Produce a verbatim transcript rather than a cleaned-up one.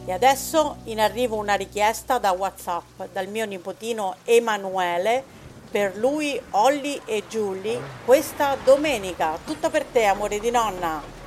E adesso in arrivo una richiesta da WhatsApp dal mio nipotino Emanuele, per lui, Olly e Julie, questa domenica. Tutto per te, amore di nonna.